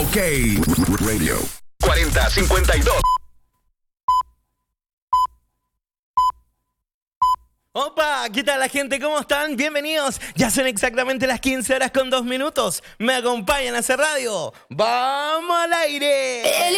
OK Radio 4052. Opa, ¿qué tal la gente? ¿Cómo están? Bienvenidos. Ya son exactamente las 15 horas con 2 minutos. Me acompañan a hacer radio. ¡Vamos al aire!